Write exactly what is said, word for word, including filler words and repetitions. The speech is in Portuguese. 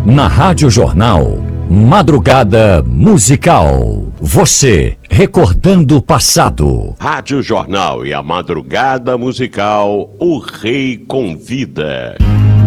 Na Rádio Jornal, Madrugada Musical. Você recordando o passado. Rádio Jornal e a Madrugada Musical, o Rei Convida.